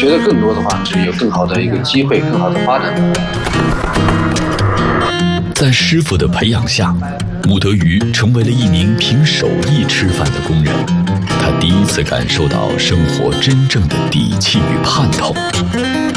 学的更多的话，是有更好的一个机会，更好的发展。 在师傅的培养下，穆德鱼成为了一名凭手艺吃饭的工人。他第一次感受到生活真正的底气与盼头。